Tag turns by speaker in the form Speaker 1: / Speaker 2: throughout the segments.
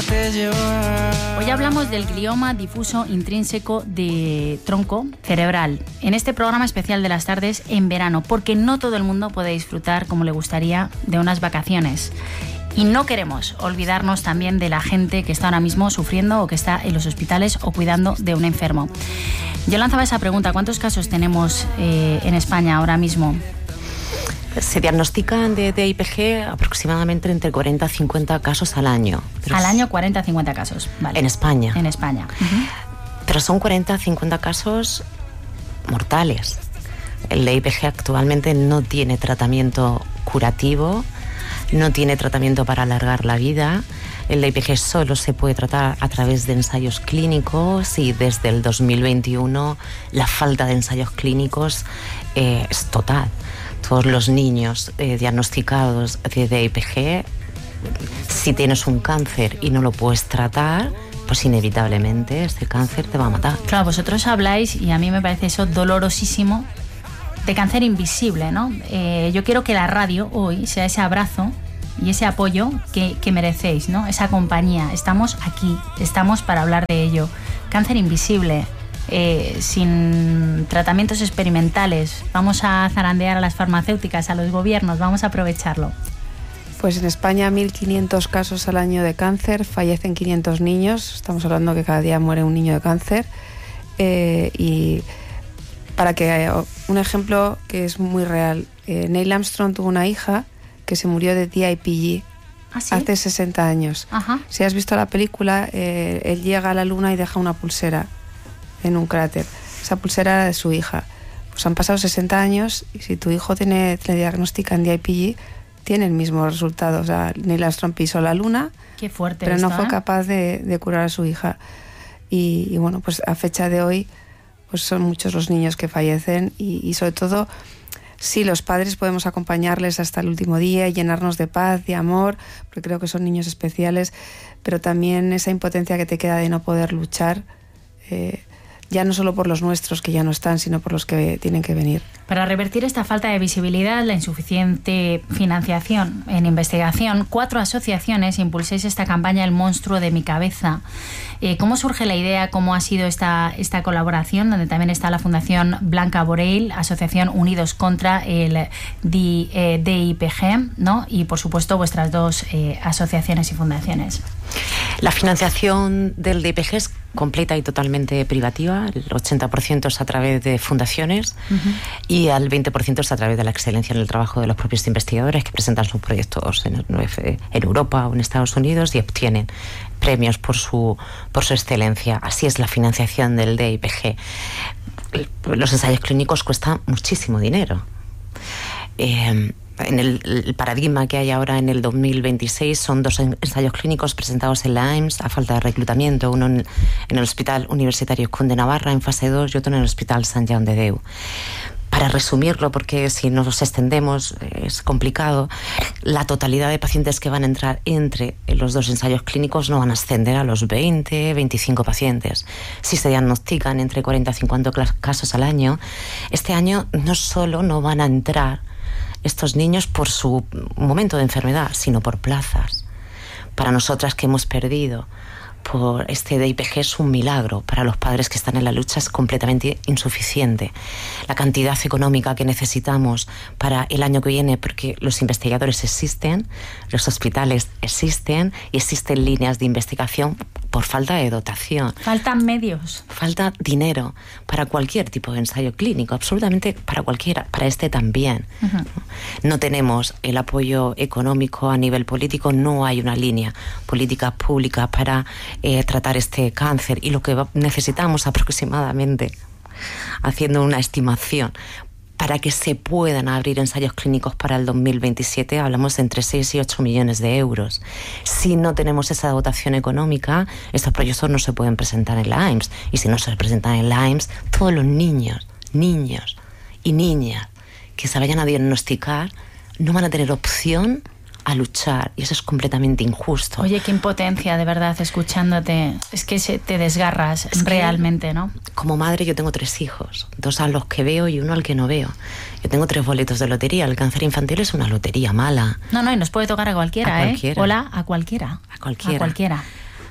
Speaker 1: déjate llevar.
Speaker 2: Hoy hablamos del glioma difuso intrínseco de tronco cerebral en este programa especial de las tardes en verano, porque no todo el mundo puede disfrutar como le gustaría de unas vacaciones. Y no queremos olvidarnos también de la gente que está ahora mismo sufriendo o que está en los hospitales o cuidando de un enfermo. Yo lanzaba esa pregunta, ¿cuántos casos tenemos en España ahora mismo?
Speaker 3: Se diagnostican de DIPG aproximadamente entre 40 y 50 casos al año.
Speaker 2: Al año 40 a 50 casos, vale.
Speaker 3: En España.
Speaker 2: En España. Uh-huh.
Speaker 3: Pero son 40 a 50 casos mortales. El DIPG actualmente no tiene tratamiento curativo, no tiene tratamiento para alargar la vida. El DIPG solo se puede tratar a través de ensayos clínicos y desde el 2021 la falta de ensayos clínicos es total. Todos los niños diagnosticados de DIPG, si tienes un cáncer y no lo puedes tratar, pues inevitablemente este cáncer te va a matar.
Speaker 2: Claro, vosotros habláis, y a mí me parece eso dolorosísimo, de cáncer invisible, ¿no? Yo quiero que la radio hoy sea ese abrazo y ese apoyo que merecéis, ¿no? Esa compañía. Estamos aquí, estamos para hablar de ello. Cáncer invisible. Sin tratamientos experimentales, vamos a zarandear a las farmacéuticas, a los gobiernos, vamos a aprovecharlo.
Speaker 4: Pues en España 1.500 casos al año de cáncer, fallecen 500 niños, estamos hablando que cada día muere un niño de cáncer, y para que un ejemplo que es muy real, Neil Armstrong tuvo una hija que se murió de DIPG.
Speaker 2: ¿Ah, sí?
Speaker 4: Hace 60 años.
Speaker 2: Ajá.
Speaker 4: Si has visto la película, él llega a la luna y deja una pulsera en un cráter. Esa pulsera era de su hija. Pues han pasado 60 años y si tu hijo le diagnostican DIPG, tiene el mismo resultado. O sea, Neil Armstrong pisó la luna.
Speaker 2: Qué fuerte.
Speaker 4: Pero
Speaker 2: esto,
Speaker 4: no fue capaz de curar a su hija. Y bueno, pues a fecha de hoy pues son muchos los niños que fallecen y sobre todo, sí, los padres podemos acompañarles hasta el último día y llenarnos de paz, de amor, porque creo que son niños especiales, pero también esa impotencia que te queda de no poder luchar, ya no solo por los nuestros que ya no están, sino por los que tienen que venir.
Speaker 2: Para revertir esta falta de visibilidad, la insuficiente financiación en investigación, 4 asociaciones impulsáis esta campaña El monstruo de mi cabeza. ¿Cómo surge la idea? ¿Cómo ha sido esta colaboración? Donde también está la Fundación Blanca Borell, Asociación Unidos contra el DIPG, ¿no? Y por supuesto vuestras dos asociaciones y fundaciones.
Speaker 3: La financiación del DIPG es completa y totalmente privativa. El 80% es a través de fundaciones, uh-huh, y al 20% es a través de la excelencia en el trabajo de los propios investigadores que presentan sus proyectos en Europa o en Estados Unidos y obtienen premios por su excelencia. Así es la financiación del DIPG. Los ensayos clínicos cuestan muchísimo dinero. En el paradigma que hay ahora en el 2026 son 2 ensayos clínicos presentados en la AIMS a falta de reclutamiento, uno en el Hospital Universitario Conde Navarra en fase 2 y otro en el Hospital Sant Jaume de Déu. Para resumirlo, porque si nos extendemos es complicado, la totalidad de pacientes que van a entrar entre los 2 ensayos clínicos no van a ascender a los 20, 25 pacientes. Si se diagnostican entre 40 y 50 casos al año, este año no solo no van a entrar estos niños por su momento de enfermedad, sino por plazas. Para nosotras que hemos perdido por este DIPG es un milagro. Para los padres que están en la lucha es completamente insuficiente. La cantidad económica que necesitamos para el año que viene, porque los investigadores existen, los hospitales existen y existen líneas de investigación por falta de dotación.
Speaker 2: Faltan medios.
Speaker 3: Falta dinero para cualquier tipo de ensayo clínico, absolutamente para cualquiera, para este también. Uh-huh. No tenemos el apoyo económico a nivel político, no hay una línea política pública para tratar este cáncer y lo que necesitamos aproximadamente, haciendo una estimación, para que se puedan abrir ensayos clínicos para el 2027, hablamos de entre 6 y 8 millones de euros. Si no tenemos esa dotación económica, estos proyectos no se pueden presentar en la AIMS. Y si no se presentan en la AIMS, todos los niños y niñas que se vayan a diagnosticar no van a tener opción a luchar, y eso es completamente injusto.
Speaker 2: Oye, qué impotencia, de verdad, escuchándote. Es que te desgarras realmente, ¿no?
Speaker 3: Como madre yo tengo 3 hijos, 2 a los que veo y 1 al que no veo. Yo tengo 3 boletos de lotería. El cáncer infantil es una lotería mala.
Speaker 2: No, y nos puede tocar a cualquiera,
Speaker 3: a cualquiera.
Speaker 2: Hola, a cualquiera.
Speaker 3: A cualquiera.
Speaker 2: A cualquiera.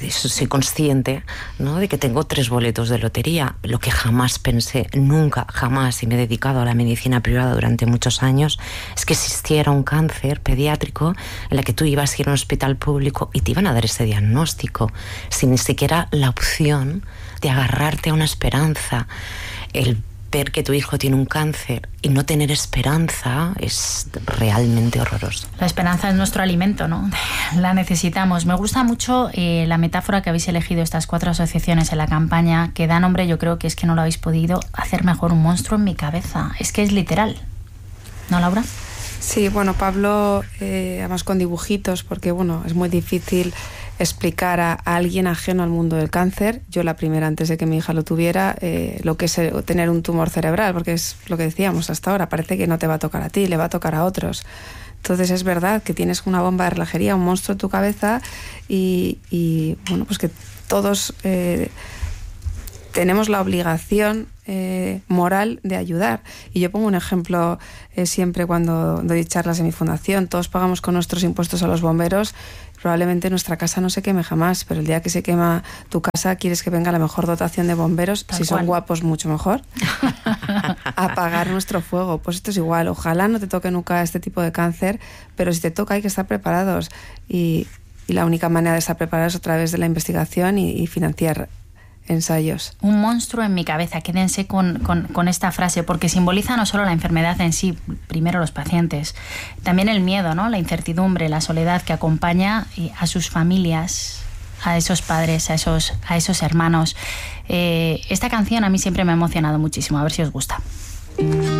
Speaker 3: soy consciente, ¿no?, de que tengo 3 boletos de lotería. Lo que jamás pensé, nunca, jamás, y me he dedicado a la medicina privada durante muchos años, es que existiera un cáncer pediátrico en la que tú ibas a ir a un hospital público y te iban a dar ese diagnóstico, sin ni siquiera la opción de agarrarte a una esperanza. El ver que tu hijo tiene un cáncer y no tener esperanza es realmente horroroso.
Speaker 2: La esperanza es nuestro alimento, ¿no? La necesitamos. Me gusta mucho la metáfora que habéis elegido estas 4 asociaciones en la campaña, que da nombre, yo creo que es que no lo habéis podido hacer mejor, un monstruo en mi cabeza. Es que es literal. ¿No, Laura?
Speaker 4: Sí, bueno, Pablo, además con dibujitos, porque bueno, es muy difícil explicar a alguien ajeno al mundo del cáncer. Yo la primera, antes de que mi hija lo tuviera, lo que es tener un tumor cerebral, porque es lo que decíamos hasta ahora, parece que no te va a tocar a ti, le va a tocar a otros. Entonces es verdad que tienes una bomba de relojería, un monstruo en tu cabeza y bueno, pues que todos tenemos la obligación moral de ayudar. Y yo pongo un ejemplo siempre cuando doy charlas en mi fundación. Todos pagamos con nuestros impuestos a los bomberos. Probablemente nuestra casa no se queme jamás, pero el día que se quema tu casa quieres que venga la mejor dotación de bomberos, si son guapos mucho mejor, a apagar nuestro fuego. Pues esto es igual, ojalá no te toque nunca este tipo de cáncer, pero si te toca hay que estar preparados y la única manera de estar preparados es a través de la investigación y financiar ensayos.
Speaker 2: Un monstruo en mi cabeza, quédense con esta frase, porque simboliza no solo la enfermedad en sí, primero los pacientes, también el miedo, ¿no?, la incertidumbre, la soledad que acompaña a sus familias, a esos padres, a esos hermanos. Esta canción a mí siempre me ha emocionado muchísimo, a ver si os gusta.